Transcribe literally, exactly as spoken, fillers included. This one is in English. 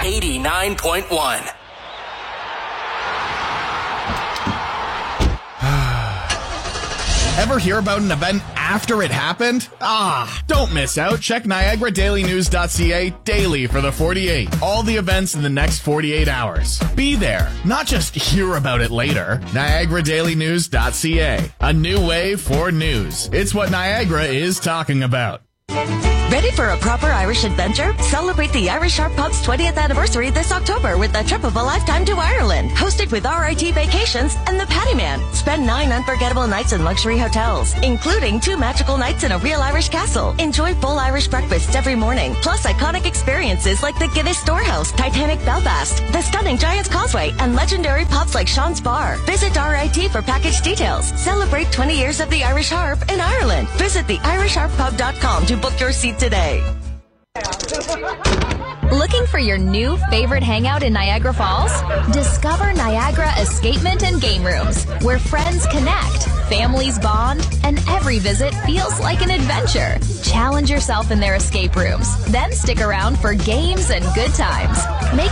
eighty-nine point one. Ever hear about an event after it happened? Ah, don't miss out. Check Niagara Daily News dot C A daily for the forty-eight. All the events in the next forty-eight hours. Be there, not just hear about it later. Niagara Daily News dot C A. A new way for news. It's what Niagara is talking about. Ready for a proper Irish adventure? Celebrate the Irish Harp Pub's twentieth anniversary this October with a trip of a lifetime to Ireland. Hosted with R I T Vacations and the Paddy Man. Spend nine unforgettable nights in luxury hotels, including two magical nights in a real Irish castle. Enjoy full Irish breakfasts every morning, plus iconic experiences like the Guinness Storehouse, Titanic Belfast, the stunning Giant's Causeway, and legendary pubs like Sean's Bar. Visit R I T for package details. Celebrate twenty years of the Irish Harp in Ireland. Visit the irish harp pub dot com to book your seat today. Looking for your new favorite hangout in Niagara Falls? Discover Niagara Escapement and Game Rooms, where friends connect, families bond, and every visit feels like an adventure. Challenge yourself in their escape rooms, then stick around for games and good times. Make